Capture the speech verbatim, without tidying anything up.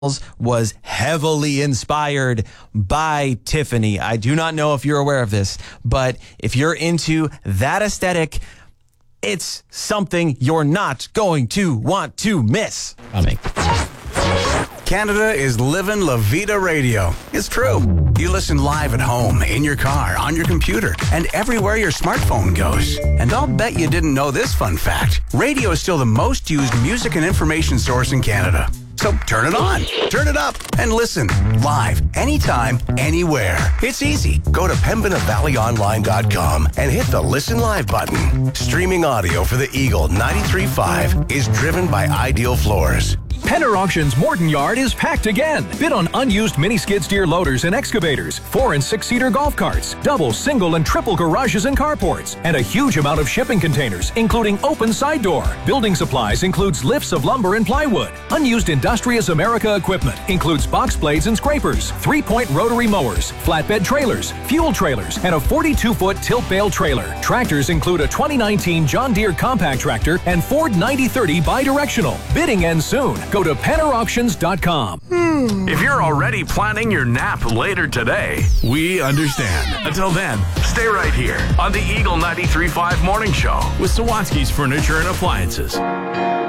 was heavily inspired by Tiffany. I do not know if you're aware of this, but if you're into that aesthetic, it's something you're not going to want to miss. Coming. Canada is living La Vida Radio. It's true. You listen live at home, in your car, on your computer, and everywhere your smartphone goes. And I'll bet you didn't know this fun fact. Radio is still the most used music and information source in Canada. So turn it on, turn it up, and listen live, anytime, anywhere. It's easy. Go to pembina valley online dot com and hit the Listen Live button. Streaming audio for the Eagle ninety-three point five is driven by Ideal Floors. Penner Auctions Morton Yard is packed again. Bid on unused mini skid steer loaders and excavators, four and six seater golf carts, double, single, and triple garages and carports, and a huge amount of shipping containers, including open side door. Building supplies includes lifts of lumber and plywood. Unused Industrious America equipment includes box blades and scrapers, three-point rotary mowers, flatbed trailers, fuel trailers, and a forty-two foot tilt bale trailer. Tractors include a twenty nineteen John Deere compact tractor and Ford ninety thirty bidirectional. Bidding ends soon. Go to penner auctions dot com. Hmm. If you're already planning your nap later today, we understand. Until then, stay right here on the Eagle ninety-three point five Morning Show with Sawatsky's Furniture and Appliances.